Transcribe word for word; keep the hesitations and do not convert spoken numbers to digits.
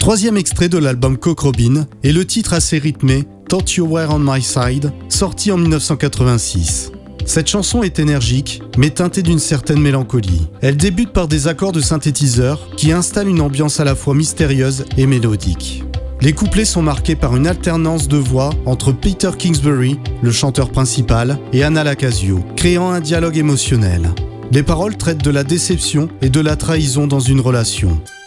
Troisième extrait de l'album Cock Robin est le titre assez rythmé Thought You Were On My Side, sorti en dix-neuf cent quatre-vingt-six. Cette chanson est énergique, mais teintée d'une certaine mélancolie. Elle débute par des accords de synthétiseur qui installent une ambiance à la fois mystérieuse et mélodique. Les couplets sont marqués par une alternance de voix entre Peter Kingsbury, le chanteur principal, et Anna Lacasio, créant un dialogue émotionnel. Les paroles traitent de la déception et de la trahison dans une relation.